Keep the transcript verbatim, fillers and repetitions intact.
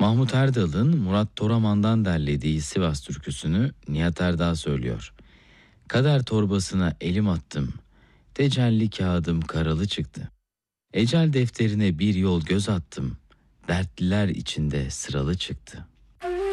Mahmut Erdal'ın Murat Toraman'dan derlediği Sivas türküsünü Nihat Erdağ söylüyor. Kader torbasına elim attım, tecelli kağıdım karalı çıktı. Ecel defterine bir yol göz attım, dertliler içinde sıralı çıktı.